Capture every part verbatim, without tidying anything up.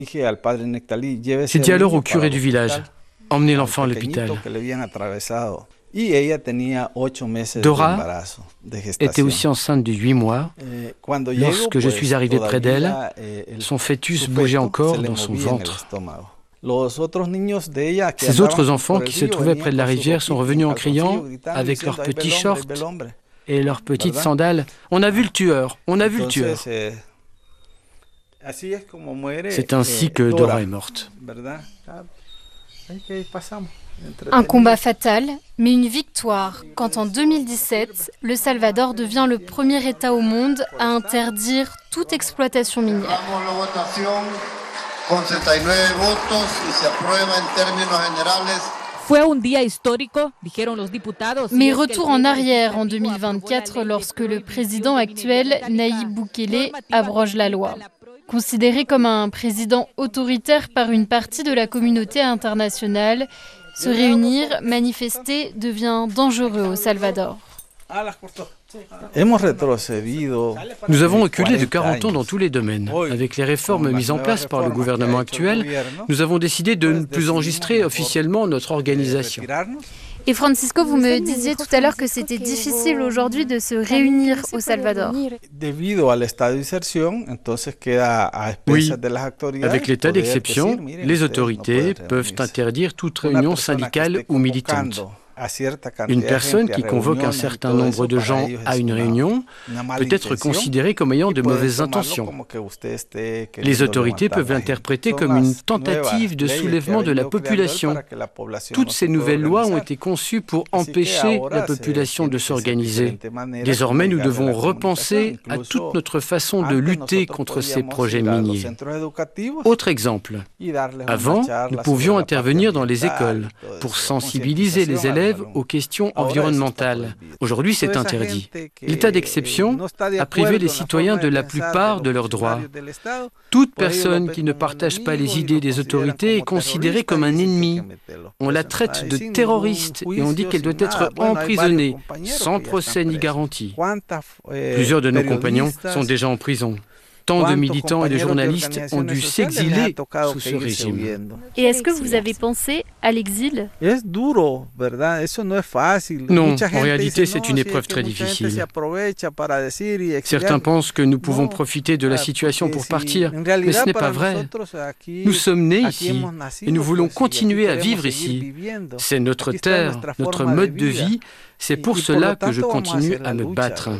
J'ai dit alors au curé du village, emmenez l'enfant à l'hôpital. Dora était aussi enceinte de huit mois. Lorsque je suis arrivé près d'elle, son fœtus bougeait encore dans son ventre. Ces autres enfants qui se trouvaient près de la rivière sont revenus en criant, avec leurs petits shorts et leurs petites sandales. « On a vu le tueur, on a vu le tueur !» C'est ainsi que Dora est morte. Un combat fatal, mais une victoire, quand en deux mille dix-sept, le Salvador devient le premier État au monde à interdire toute exploitation minière. Mais retour en arrière en deux mille vingt-quatre lorsque le président actuel, Nayib Bukele, abroge la loi. Considéré comme un président autoritaire par une partie de la communauté internationale, se réunir, manifester devient dangereux au Salvador. Nous avons reculé de quarante ans dans tous les domaines. Avec les réformes mises en place par le gouvernement actuel, nous avons décidé de ne plus enregistrer officiellement notre organisation. Et Francisco, vous me disiez tout à l'heure que c'était difficile aujourd'hui de se réunir au Salvador. Oui, avec l'état d'exception, les autorités peuvent interdire toute réunion syndicale ou militante. Une personne qui convoque un certain nombre de gens à une réunion peut être considérée comme ayant de mauvaises intentions. Les autorités peuvent l'interpréter comme une tentative de soulèvement de la population. Toutes ces nouvelles lois ont été conçues pour empêcher la population de s'organiser. Désormais, nous devons repenser à toute notre façon de lutter contre ces projets miniers. Autre exemple, avant, nous pouvions intervenir dans les écoles pour sensibiliser les élèves aux questions environnementales. Aujourd'hui, c'est interdit. L'état d'exception a privé les citoyens de la plupart de leurs droits. Toute personne qui ne partage pas les idées des autorités est considérée comme un ennemi. On la traite de terroriste et on dit qu'elle doit être emprisonnée, sans procès ni garantie. Plusieurs de nos compagnons sont déjà en prison. Tant de militants et de journalistes ont dû s'exiler sous ce régime. Et est-ce que vous avez pensé à l'exil ? Non, en réalité, c'est une épreuve très difficile. Certains pensent que nous pouvons profiter de la situation pour partir, mais ce n'est pas vrai. Nous sommes nés ici et nous voulons continuer à vivre ici. C'est notre terre, notre mode de vie. C'est pour cela que je continue à me battre.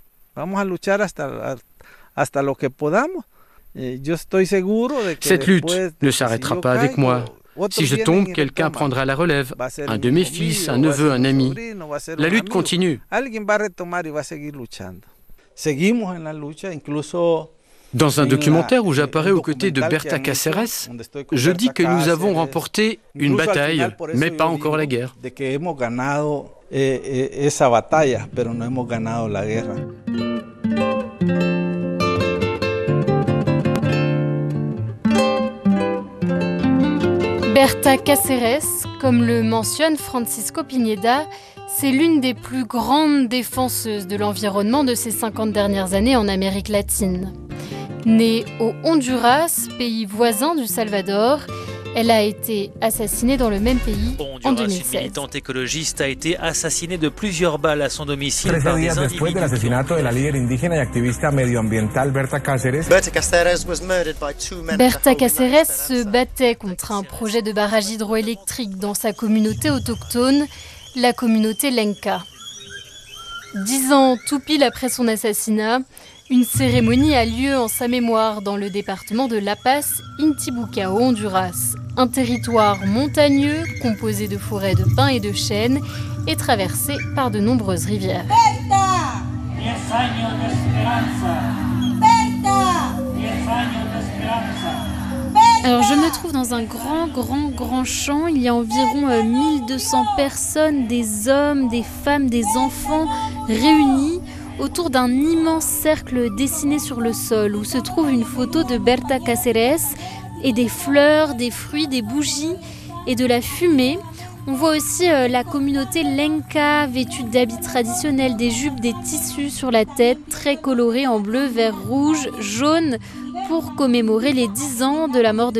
Cette lutte ne s'arrêtera pas avec moi. Si je tombe, quelqu'un prendra la relève. Un de mes fils, un neveu, un ami. La lutte continue. Dans un documentaire où j'apparais aux côtés de Berta Cáceres, je dis que nous avons remporté une bataille, mais pas encore la guerre. Berta Cáceres, comme le mentionne Francisco Pineda, c'est l'une des plus grandes défenseuses de l'environnement de ces cinquante dernières années en Amérique latine. Née au Honduras, pays voisin du Salvador, elle a été assassinée dans le même pays Honduras, en deux mille seize. Une militante écologiste a été assassinée de plusieurs balles à son domicile par des individus. Berta Cáceres se battait contre un projet de barrage hydroélectrique dans sa communauté autochtone, la communauté Lenca. Dix ans tout pile après son assassinat, une cérémonie a lieu en sa mémoire dans le département de La Paz, Intibucá, au Honduras. Un territoire montagneux composé de forêts de pins et de chênes et traversé par de nombreuses rivières. Berta! Diez años de esperanza. Berta! Diez años de esperanza. Alors je me trouve dans un grand, grand, grand champ. Il y a environ euh, mille deux cents personnes, des hommes, des femmes, des enfants réunis autour d'un immense cercle dessiné sur le sol où se trouve une photo de Berta Cáceres et des fleurs, des fruits, des bougies et de la fumée. On voit aussi euh, la communauté Lenca vêtue d'habits traditionnels, des jupes, des tissus sur la tête, très colorés en bleu, vert, rouge, jaune, pour commémorer les dix ans de la mort de